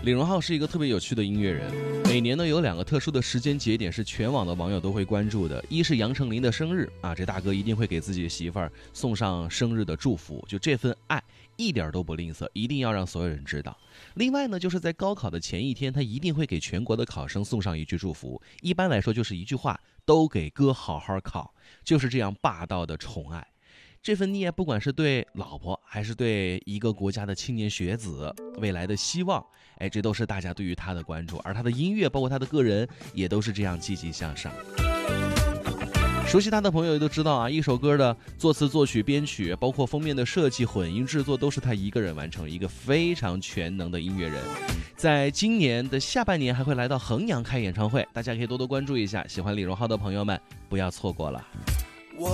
李荣浩是一个特别有趣的音乐人，每年呢有2个特殊的时间节点是全网的网友都会关注的，一是杨丞琳的生日啊，这大哥一定会给自己的媳妇儿送上生日的祝福，就这份爱一点都不吝啬，一定要让所有人知道。另外呢，就是在高考的前一天，他一定会给全国的考生送上一句祝福，一般来说就是一句话：都给哥好好考。就是这样霸道的宠爱。这份溺爱不管是对老婆还是对一个国家的青年学子未来的希望，这都是大家对于他的关注，而他的音乐包括他的个人也都是这样积极向上。熟悉他的朋友也都知道啊，一首歌的作词作曲编曲包括封面的设计混音制作都是他一个人完成，一个非常全能的音乐人。在今年的下半年还会来到衡阳开演唱会，大家可以多多关注一下，喜欢李荣浩的朋友们不要错过了。